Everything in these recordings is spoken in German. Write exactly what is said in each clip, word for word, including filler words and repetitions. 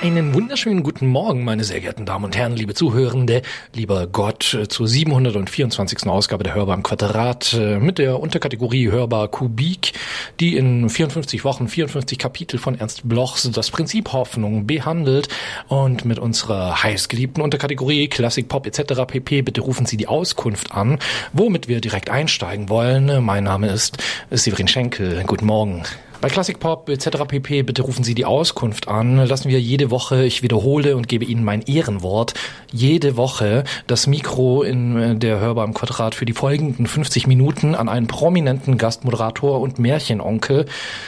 Einen wunderschönen guten Morgen, meine sehr geehrten Damen und Herren, liebe Zuhörende, lieber Gott, zur siebenhundertvierundzwanzigsten Ausgabe der Hörbar im Quadrat mit der Unterkategorie Hörbar Kubik, die in vierundfünfzig Wochen, vierundfünfzig Kapitel von Ernst Blochs das Prinzip Hoffnung behandelt und mit unserer heißgeliebten Unterkategorie Klassik, Pop et cetera pp. Bitte rufen Sie die Auskunft an, womit wir direkt einsteigen wollen. Mein Name ist Severin Schenkel. Guten Morgen. Bei Klassik, Pop et cetera pp. Bitte rufen Sie die Auskunft an. Lassen wir jede Woche, ich wiederhole und gebe Ihnen mein Ehrenwort, jede Woche das Mikro in der Hörbar im Quadrat für die folgenden fünfzig Minuten an einen prominenten Gastmoderator und Märchenonkel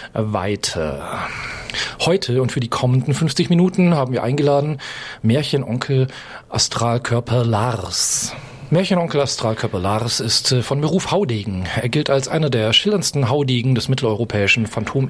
weiter. Heute und für die kommenden fünfzig Minuten haben wir eingeladen Märchenonkel Astralkörper Lars. Märchenonkel Astralkörper Lars ist von Beruf Haudegen. Er gilt als einer der schillerndsten Haudegen des mitteleuropäischen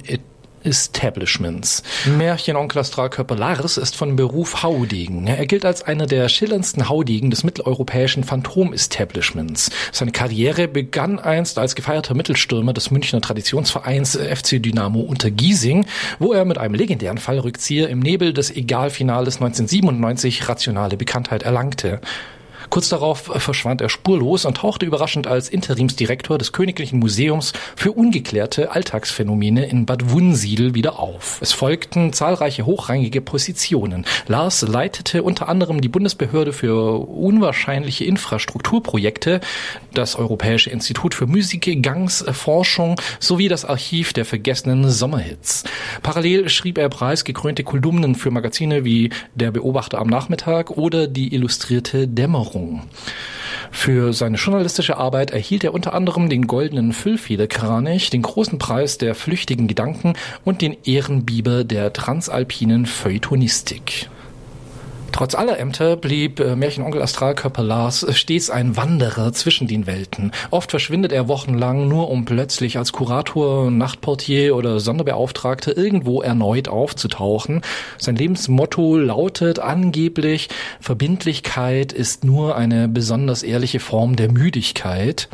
Phantom-Establishments. Märchenonkel Astralkörper Lars ist von Beruf Haudegen. Er gilt als einer der schillerndsten Haudegen des mitteleuropäischen Phantom-Establishments. Seine Karriere begann einst als gefeierter Mittelstürmer des Münchner Traditionsvereins F C Dynamo Untergiesing, wo er mit einem legendären Fallrückzieher im Nebel des Egalfinales neunzehnhundertsiebenundneunzig rationale Bekanntheit erlangte. Kurz darauf verschwand er spurlos und tauchte überraschend als Interimsdirektor des Königlichen Museums für ungeklärte Alltagsphänomene in Bad Wunsiedel wieder auf. Es folgten zahlreiche hochrangige Positionen. Lars leitete unter anderem die Bundesbehörde für unwahrscheinliche Infrastrukturprojekte, das Europäische Institut für Musikgangsforschung sowie das Archiv der vergessenen Sommerhits. Parallel schrieb er preisgekrönte Kolumnen für Magazine wie Der Beobachter am Nachmittag oder die Illustrierte Dämmerung. Für seine journalistische Arbeit erhielt er unter anderem den Goldenen Füllfederkranich, den Großen Preis der flüchtigen Gedanken und den Ehrenbiber der transalpinen Feuilletonistik. Trotz aller Ämter blieb äh, Märchenonkel Astralkörper Lars stets ein Wanderer zwischen den Welten. Oft verschwindet er wochenlang, nur um plötzlich als Kurator, Nachtportier oder Sonderbeauftragter irgendwo erneut aufzutauchen. Sein Lebensmotto lautet angeblich: Verbindlichkeit ist nur eine besonders ehrliche Form der Müdigkeit.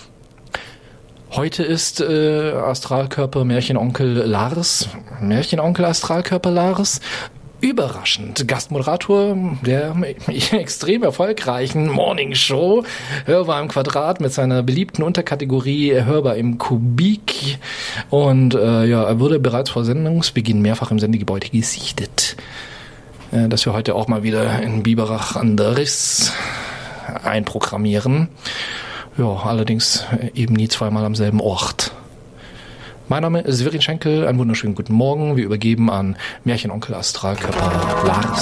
Heute ist äh, Astralkörper Märchenonkel Lars, Märchenonkel Astralkörper Lars, überraschend Gastmoderator der extrem erfolgreichen Morning Show Hörbar im Quadrat mit seiner beliebten Unterkategorie Hörbar im Kubik. Und äh, ja, er wurde bereits vor Sendungsbeginn mehrfach im Sendegebäude gesichtet. Äh, dass wir heute auch mal wieder in Biberach an der Riss einprogrammieren. Ja, allerdings eben nie zweimal am selben Ort. Mein Name ist Severin Schenkel, einen wunderschönen guten Morgen. Wir übergeben an Märchenonkel Astralkörper Lars.